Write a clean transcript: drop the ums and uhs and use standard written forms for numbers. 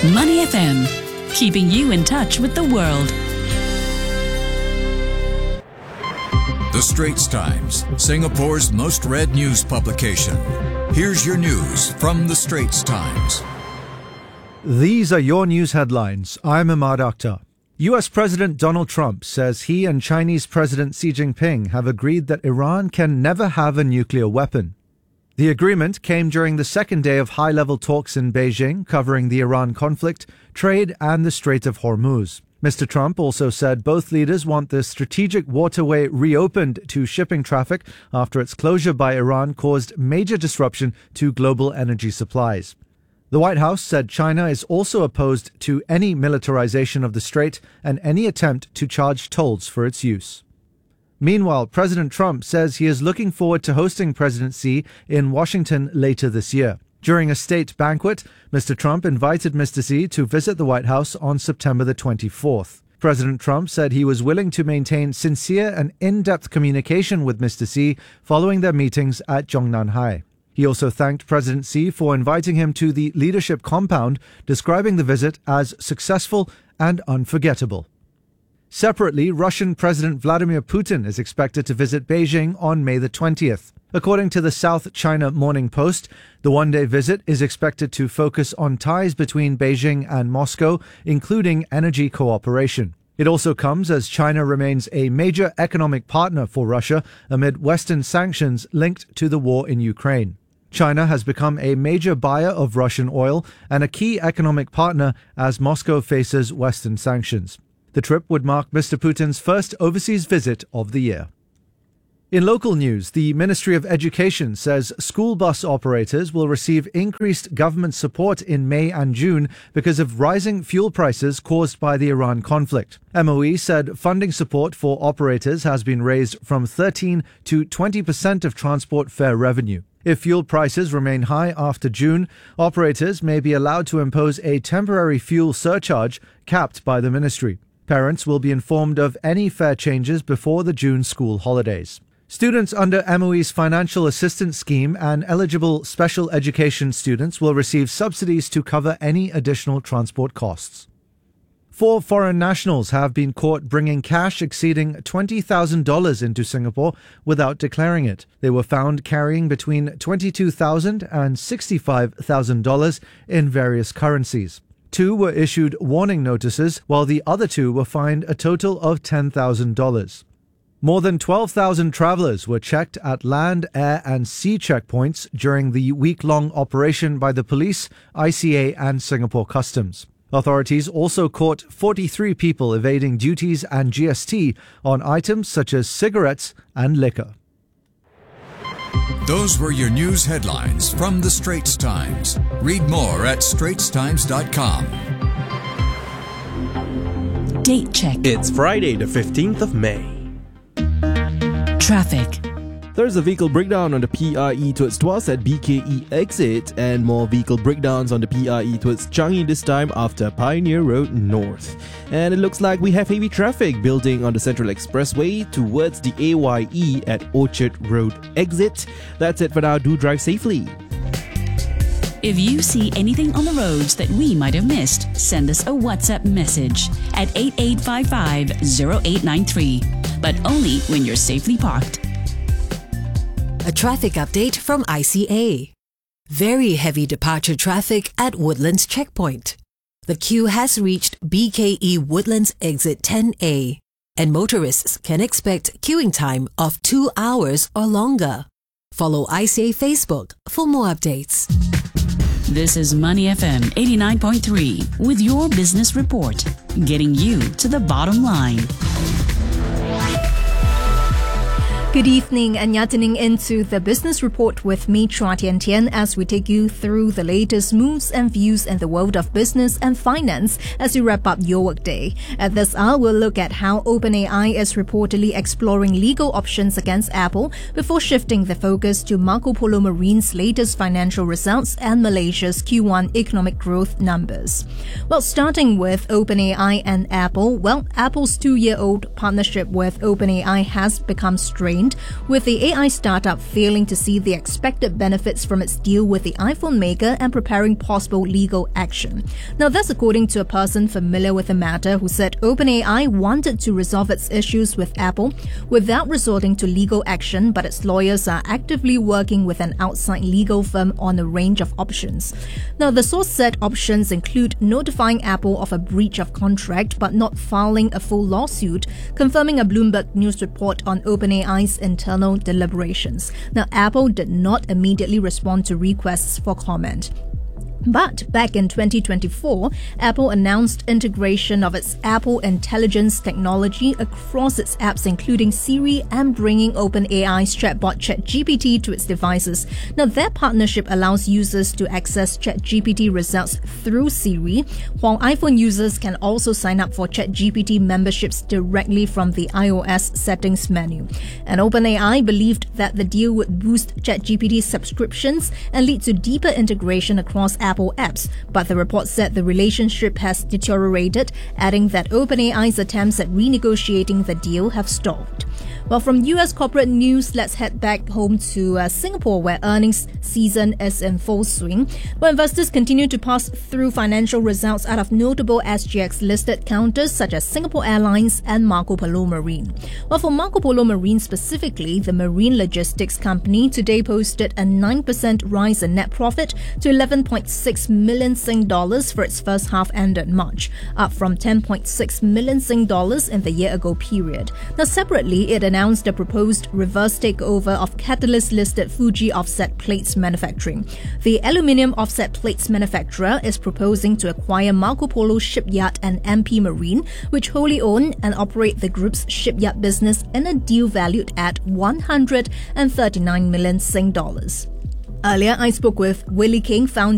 Money FM, keeping you in touch with the world. The Straits Times, Singapore's most read news publication. Here's your news from The Straits Times. These are your news headlines. I'm Ahmad Akhtar. US President Donald Trump says he and Chinese President Xi Jinping have agreed that Iran can never have a nuclear weapon. The agreement came during the second day of high-level talks in Beijing covering the Iran conflict, trade and the Strait of Hormuz. Mr. Trump also said both leaders want the strategic waterway reopened to shipping traffic after its closure by Iran caused major disruption to global energy supplies. The White House said China is also opposed to any militarization of the strait and any attempt to charge tolls for its use. Meanwhile, President Trump says he is looking forward to hosting President Xi in Washington later this year. During a state banquet, Mr. Trump invited Mr. Xi to visit the White House on September the 24th. President Trump said he was willing to maintain sincere and in-depth communication with Mr. Xi following their meetings at Zhongnanhai. He also thanked President Xi for inviting him to the leadership compound, describing the visit as successful and unforgettable. Separately, Russian President Vladimir Putin is expected to visit Beijing on May the 20th. According to the South China Morning Post, the one-day visit is expected to focus on ties between Beijing and Moscow, including energy cooperation. It also comes as China remains a major economic partner for Russia amid Western sanctions linked to the war in Ukraine. China has become a major buyer of Russian oil and a key economic partner as Moscow faces Western sanctions. The trip would mark Mr. Putin's first overseas visit of the year. In local news, the Ministry of Education says school bus operators will receive increased government support in May and June because of rising fuel prices caused by the Iran conflict. MOE said funding support for operators has been raised from 13 to 20% of transport fare revenue. If fuel prices remain high after June, operators may be allowed to impose a temporary fuel surcharge capped by the ministry. Parents will be informed of any fare changes before the June school holidays. Students under MOE's financial assistance scheme and eligible special education students will receive subsidies to cover any additional transport costs. 4 foreign nationals have been caught bringing cash exceeding $20,000 into Singapore without declaring it. They were found carrying between $22,000 and $65,000 in various currencies. 2 were issued warning notices, while the other 2 were fined a total of $10,000. More than 12,000 travelers were checked at land, air and sea checkpoints during the week-long operation by the police, ICA and Singapore Customs. Authorities also caught 43 people evading duties and GST on items such as cigarettes and liquor. Those were your news headlines from The Straits Times. Read more at straitstimes.com. Date check. It's Friday, the 15th of May. Traffic. There's a vehicle breakdown on the PRE towards Tuas at BKE exit and more vehicle breakdowns on the PRE towards Changi this time after Pioneer Road North. And it looks like we have heavy traffic building on the Central Expressway towards the AYE at Orchard Road exit. That's it for now. Do drive safely. If you see anything on the roads that we might have missed, send us a WhatsApp message at 8855-0893. But only when you're safely parked. A traffic update from ICA. Very heavy departure traffic at Woodlands Checkpoint. The queue has reached BKE Woodlands Exit 10A, and motorists can expect queuing time of 2 hours or longer. Follow ICA Facebook for more updates. This is Money FM 89.3 with your business report, getting you to the bottom line. Good evening, and you're tuning into the Business Report with me, Chua Tian Tian, as we take you through the latest moves and views in the world of business and finance as we wrap up your workday. At this hour, we'll look at how OpenAI is reportedly exploring legal options against Apple before shifting the focus to Marco Polo Marine's latest financial results and Malaysia's Q1 economic growth numbers. Well, starting with OpenAI and Apple, Apple's 2-year-old partnership with OpenAI has become strained signed, with the AI startup failing to see the expected benefits from its deal with the iPhone maker and preparing possible legal action. Now, that's according to a person familiar with the matter who said OpenAI wanted to resolve its issues with Apple without resorting to legal action, but its lawyers are actively working with an outside legal firm on a range of options. Now, the source said options include notifying Apple of a breach of contract but not filing a full lawsuit, confirming a Bloomberg News report on OpenAI's internal deliberations. Now, Apple did not immediately respond to requests for comment. But back in 2024, Apple announced integration of its Apple Intelligence technology across its apps, including Siri, and bringing OpenAI's chatbot ChatGPT to its devices. Now, their partnership allows users to access ChatGPT results through Siri, while iPhone users can also sign up for ChatGPT memberships directly from the iOS settings menu. And OpenAI believed that the deal would boost ChatGPT subscriptions and lead to deeper integration across Apple apps, but the report said the relationship has deteriorated, adding that OpenAI's attempts at renegotiating the deal have stalled. Well, from US corporate news, let's head back home to Singapore, where earnings season is in full swing, where investors continue to pass through financial results out of notable SGX-listed counters such as Singapore Airlines and Marco Polo Marine. Well, for Marco Polo Marine specifically, the marine logistics company today posted a 9% rise in net profit to 11.6 million Sing dollars for its first half ended March, up from 10.6 million Sing dollars in the year-ago period. Now, separately, it announced a proposed reverse takeover of Catalyst-listed Fuji Offset Plates Manufacturing. The aluminium offset plates manufacturer is proposing to acquire Marco Polo Shipyard and MP Marine, which wholly own and operate the group's shipyard business in a deal valued at 139 million Sing dollars. Earlier, I spoke with Willie King, founder